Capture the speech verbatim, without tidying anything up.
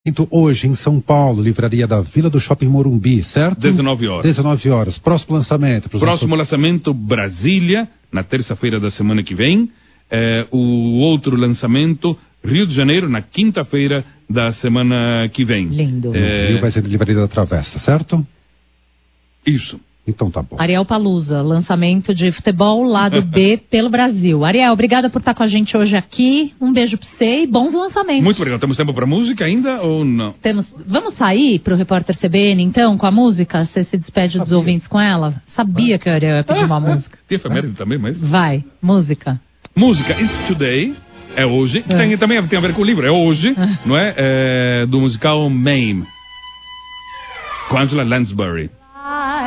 Então, hoje, em São Paulo, livraria da Vila do Shopping Morumbi, certo? dezenove horas. dezenove horas. Próximo lançamento. Próximo nossos... lançamento, Brasília, na terça-feira da semana que vem. É, o outro lançamento, Rio de Janeiro, na quinta-feira da semana que vem. Lindo. É... Rio vai ser de Livraria da Travessa, certo? Isso. Então tá bom. Ariel Palusa, lançamento de futebol lado B pelo Brasil. Ariel, obrigada por estar com a gente hoje aqui. Um beijo pra você e bons lançamentos. Muito obrigado. Temos tempo pra música ainda ou não? Temos. Vamos sair pro Repórter C B N então com a música? Você se despede dos ouvintes com ela? Sabia que o Ariel ia pedir uma música. Tem efeméride também, mas... Vai, música. Música It's Today, é hoje, que tem, também tem a ver com o livro, é hoje, não é? É do musical Mame, com Angela Lansbury.